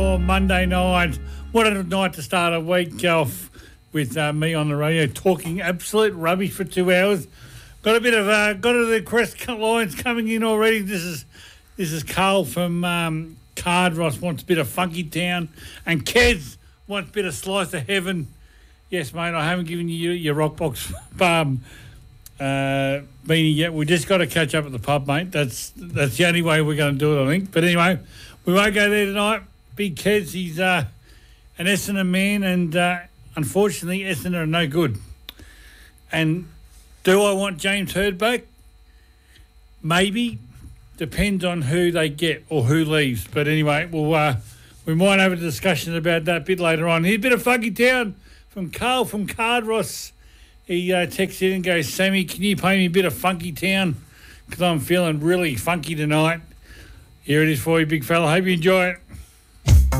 Monday night. What a night to start a week off with me on the radio talking absolute rubbish for 2 hours. Got a bit of the Crest lines coming in already. This is Carl from Cardross wants a bit of Funky Town, and Kez wants a bit of Slice of Heaven. Yes, mate, I haven't given you your Rockbox beanie yet. We just got to catch up at the pub, mate. That's the only way we're going to do it, I think. But anyway, we won't go there tonight. Big Kez, he's an Essendon man, and unfortunately, Essendon are no good. And do I want James Hird back? Maybe. Depends on who they get or who leaves. But anyway, we might have a discussion about that a bit later on. Here's a bit of Funky Town from Carl from Cardross. He texts in and goes, Sammy, can you play me a bit of Funky Town? Because I'm feeling really funky tonight. Here it is for you, big fella. Hope you enjoy it.